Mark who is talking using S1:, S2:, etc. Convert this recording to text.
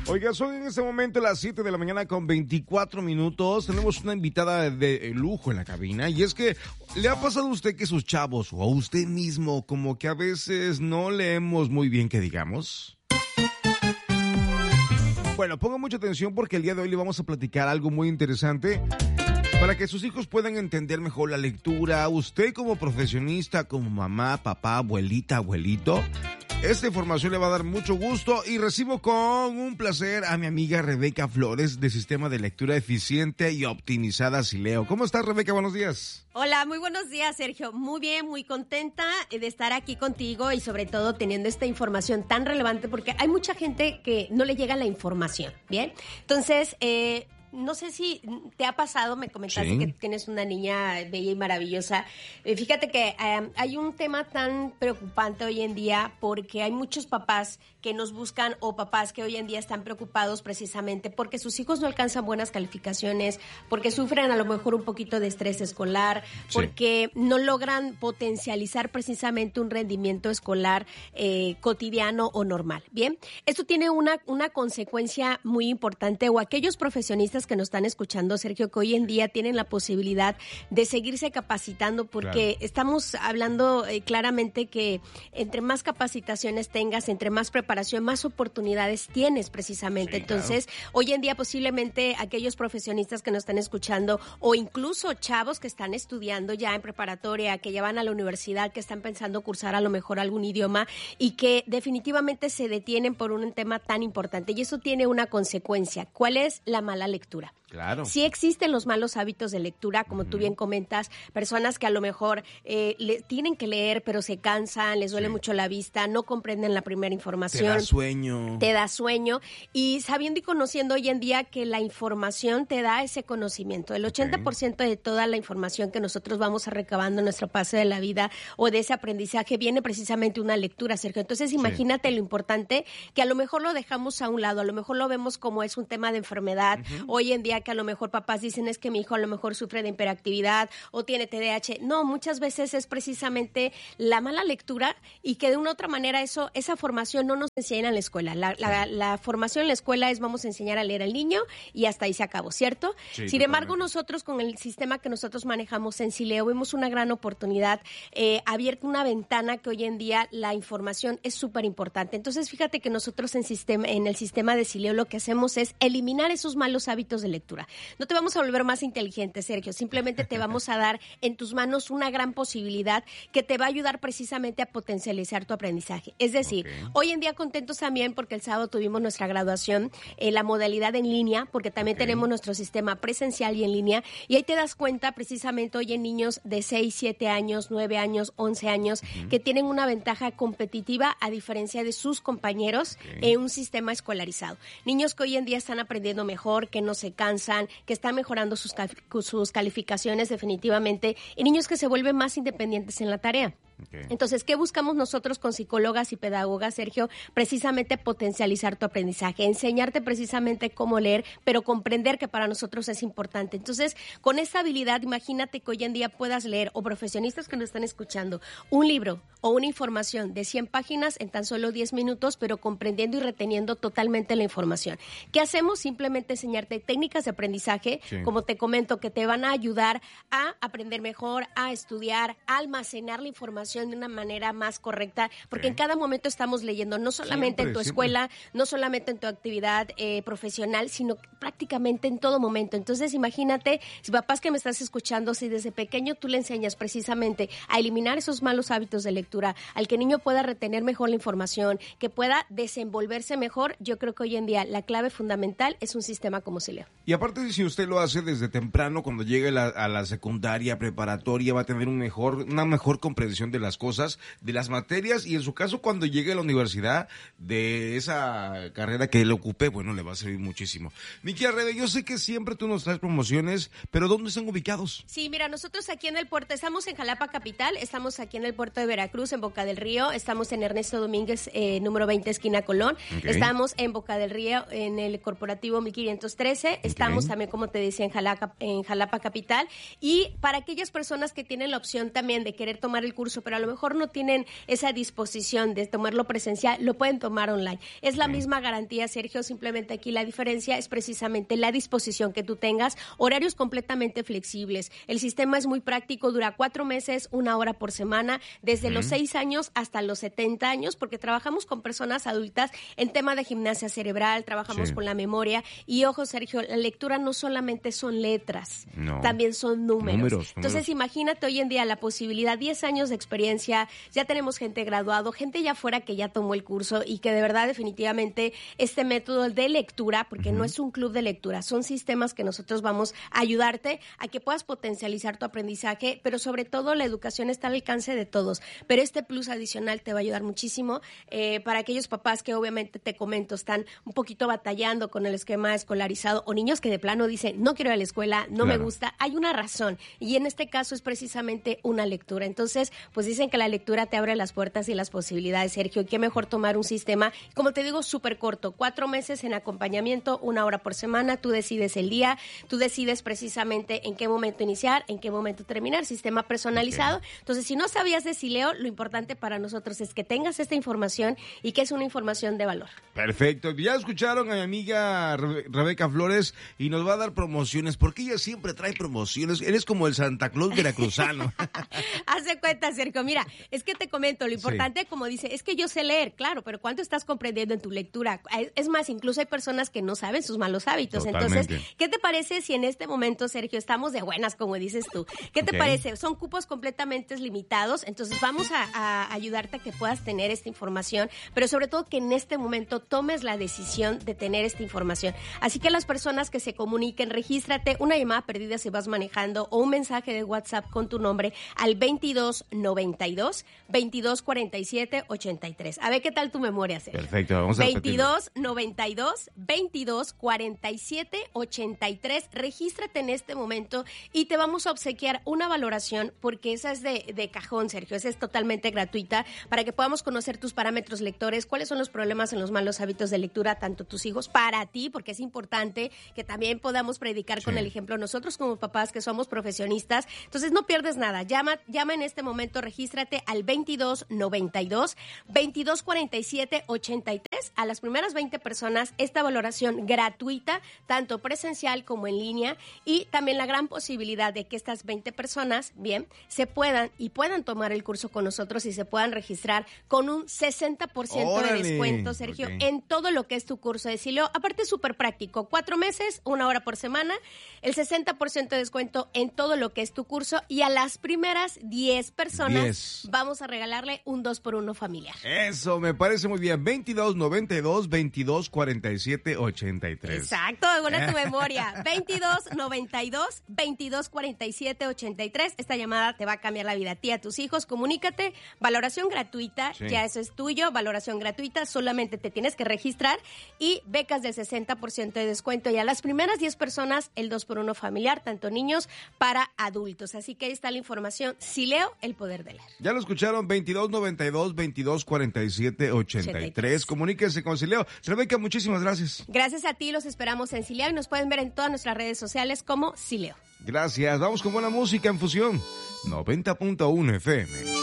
S1: Oiga, son en este momento las 7 de la mañana con 24 minutos. Tenemos una invitada de lujo en la cabina. Y es que, ¿le ha pasado a usted que sus chavos o a usted mismo como que a veces no leemos muy bien que digamos? Bueno, ponga mucha atención porque el día de hoy le vamos a platicar algo muy interesante para que sus hijos puedan entender mejor la lectura. Usted como profesionista, como mamá, papá, abuelita, abuelito, esta información le va a dar mucho gusto y recibo con un placer a mi amiga Rebeca Flores de Sistema de Lectura Eficiente y Optimizada Sileo. ¿Cómo estás, Rebeca? Buenos días.
S2: Hola, muy buenos días, Sergio. Muy bien, muy contenta de estar aquí contigo y sobre todo teniendo esta información tan relevante porque hay mucha gente que no le llega la información, ¿bien? Entonces, no sé si te ha pasado, me comentaste que tienes una niña bella y maravillosa. Fíjate que hay un tema tan preocupante hoy en día porque hay muchos papás que nos buscan o papás que hoy en día están preocupados precisamente porque sus hijos no alcanzan buenas calificaciones, porque sufren a lo mejor un poquito de estrés escolar, porque no logran potencializar precisamente un rendimiento escolar cotidiano o normal. Bien, esto tiene una consecuencia muy importante o aquellos profesionistas que nos están escuchando, Sergio, que hoy en día tienen la posibilidad de seguirse capacitando porque estamos hablando claramente que entre más capacitaciones tengas, entre más preparación, más oportunidades tienes precisamente. Entonces, hoy en día posiblemente aquellos profesionistas que nos están escuchando o incluso chavos que están estudiando ya en preparatoria, que ya van a la universidad, que están pensando cursar a lo mejor algún idioma y que definitivamente se detienen por un tema tan importante. Y eso tiene una consecuencia. ¿Cuál es? La mala lectura.
S1: Claro.
S2: Sí existen los malos hábitos de lectura, como tú bien comentas, personas que a lo mejor tienen que leer, pero se cansan, les duele mucho la vista, no comprenden la primera información.
S1: Te da sueño.
S2: Y sabiendo y conociendo hoy en día que la información te da ese conocimiento. El 80% de toda la información que nosotros vamos recabando en nuestro paso de la vida o de ese aprendizaje viene precisamente una lectura, Sergio. Entonces imagínate lo importante que a lo mejor lo dejamos a un lado, a lo mejor lo vemos como es un tema de enfermedad. Hoy en día que a lo mejor papás dicen es que mi hijo a lo mejor sufre de hiperactividad o tiene TDAH. No, muchas veces es precisamente la mala lectura y que de una u otra manera esa formación no nos enseñan en la escuela. La formación en la escuela es vamos a enseñar a leer al niño y hasta ahí se acabó, ¿cierto? Sin embargo, nosotros con el sistema que nosotros manejamos en Sileo vemos una gran oportunidad, abierta una ventana que hoy en día la información es súper importante. Entonces, fíjate que nosotros en el sistema de Sileo lo que hacemos es eliminar esos malos hábitos de lectura. No te vamos a volver más inteligente, Sergio, simplemente te vamos a dar en tus manos una gran posibilidad que te va a ayudar precisamente a potencializar tu aprendizaje. Es decir, hoy en día contentos también porque el sábado tuvimos nuestra graduación, la modalidad en línea, porque también tenemos nuestro sistema presencial y en línea, y ahí te das cuenta precisamente hoy en niños de 6, 7 años, 9 años, 11 años, que tienen una ventaja competitiva a diferencia de sus compañeros en un sistema escolarizado. Niños que hoy en día están aprendiendo mejor, que no se cansan, que están mejorando sus calificaciones definitivamente, y niños que se vuelven más independientes en la tarea. Entonces, ¿qué buscamos nosotros con psicólogas y pedagogas, Sergio? Precisamente potencializar tu aprendizaje, enseñarte precisamente cómo leer, pero comprender que para nosotros es importante. Entonces, con esta habilidad, imagínate que hoy en día puedas leer, o profesionistas que nos están escuchando, un libro o una información de 100 páginas en tan solo 10 minutos, pero comprendiendo y reteniendo totalmente la información. ¿Qué hacemos? Simplemente enseñarte técnicas de aprendizaje, como te comento, que te van a ayudar a aprender mejor, a estudiar, a almacenar la información de una manera más correcta, porque en cada momento estamos leyendo, no solamente en tu escuela, no solamente en tu actividad profesional, sino prácticamente en todo momento. Entonces, imagínate, si papás que me estás escuchando, si desde pequeño tú le enseñas precisamente a eliminar esos malos hábitos de lectura, al que el niño pueda retener mejor la información, que pueda desenvolverse mejor, yo creo que hoy en día la clave fundamental es un sistema como Sileo.
S1: Y aparte, si usted lo hace desde temprano, cuando llegue a la secundaria, preparatoria, va a tener una mejor comprensión de las cosas, de las materias, y en su caso cuando llegue a la universidad, de esa carrera que él ocupe, bueno, le va a servir muchísimo. Miki Arrede, yo sé que siempre tú nos traes promociones, pero ¿dónde están ubicados?
S2: Sí, mira, nosotros aquí en el puerto, estamos en Jalapa Capital, estamos aquí en el puerto de Veracruz, en Boca del Río, estamos en Ernesto Domínguez, número 20, esquina Colón, estamos en Boca del Río, en el corporativo 1513, estamos también, como te decía, en Jalapa Capital, y para aquellas personas que tienen la opción también de querer tomar el curso pero a lo mejor no tienen esa disposición de tomarlo presencial, lo pueden tomar online. Es la misma garantía, Sergio, simplemente aquí la diferencia es precisamente la disposición que tú tengas, horarios completamente flexibles. El sistema es muy práctico, dura 4 meses, 1 hora por semana, desde los 6 años hasta los 70 años, porque trabajamos con personas adultas en tema de gimnasia cerebral, trabajamos con la memoria. Y ojo, Sergio, la lectura no solamente son letras, también son números. Entonces, imagínate hoy en día la posibilidad, 10 años de experiencia, ya tenemos gente graduado, gente ya fuera que ya tomó el curso y que de verdad definitivamente este método de lectura, porque no es un club de lectura, son sistemas que nosotros vamos a ayudarte a que puedas potencializar tu aprendizaje, pero sobre todo la educación está al alcance de todos. Pero este plus adicional te va a ayudar muchísimo para aquellos papás que obviamente te comento están un poquito batallando con el esquema escolarizado o niños que de plano dicen no quiero ir a la escuela, no me gusta. Hay una razón y en este caso es precisamente una lectura. Entonces, pues dicen que la lectura te abre las puertas y las posibilidades, Sergio. Y qué mejor tomar un sistema, como te digo, súper corto, 4 meses en acompañamiento, 1 hora por semana. Tú decides el día, tú decides precisamente en qué momento iniciar, en qué momento terminar, sistema personalizado. Entonces, si no sabías de Sileo, lo importante para nosotros es que tengas esta información y que es una información de valor.
S1: Perfecto. Ya escucharon a mi amiga Rebeca Flores y nos va a dar promociones, porque ella siempre trae promociones. Eres como el Santa Claus veracruzano.
S2: Haz de cuenta, Sergio. Mira, es que te comento, lo importante, como dice, es que yo sé leer, claro, pero ¿cuánto estás comprendiendo en tu lectura? Es más, incluso hay personas que no saben sus malos hábitos.
S1: Totalmente.
S2: Entonces, ¿qué te parece si en este momento, Sergio, estamos de buenas, como dices tú? ¿Qué te parece? Son cupos completamente limitados, entonces vamos a ayudarte a que puedas tener esta información, pero sobre todo que en este momento tomes la decisión de tener esta información. Así que las personas que se comuniquen, regístrate una llamada perdida si vas manejando o un mensaje de WhatsApp con tu nombre al 2292 2247 83. A ver qué tal tu memoria, Sergio.
S1: Perfecto, vamos a
S2: 2292 2247 83. Regístrate en este momento y te vamos a obsequiar una valoración, porque esa es de cajón, Sergio. Esa es totalmente gratuita para que podamos conocer tus parámetros lectores, cuáles son los problemas en los malos hábitos de lectura, tanto tus hijos, para ti, porque es importante que también podamos predicar con el ejemplo nosotros como papás que somos profesionistas. Entonces no pierdes nada, llama en este momento, regístrate al 2292 2247 83. A las primeras 20 personas esta valoración gratuita, tanto presencial como en línea, y también la gran posibilidad de que estas 20 personas, bien, puedan tomar el curso con nosotros y se puedan registrar con un 60% de descuento, Sergio, en todo lo que es tu curso de Sileo. Aparte es súper práctico, 4 meses, 1 hora por semana, el 60% de descuento en todo lo que es tu curso, y a las primeras 10 personas vamos a regalarle un 2x1 familiar.
S1: Eso, me parece muy bien. 2292 2247 83.
S2: Exacto, buena tu memoria. 2292 2247 83. Esta llamada te va a cambiar la vida a ti, a tus hijos. Comunícate, valoración gratuita, ya eso es tuyo, valoración gratuita, solamente te tienes que registrar y becas del 60% de descuento, y a las primeras 10 personas el 2x1 familiar, tanto niños para adultos. Así que ahí está la información. Sileo, el poder de leer.
S1: Ya lo escucharon, 2292 2247 83. Comuníquense con Sileo. Rebeca, muchísimas gracias.
S2: Gracias a ti, los esperamos en Sileo y nos pueden ver en todas nuestras redes sociales como Sileo.
S1: Gracias, vamos con buena música en Fusión 90.1 FM.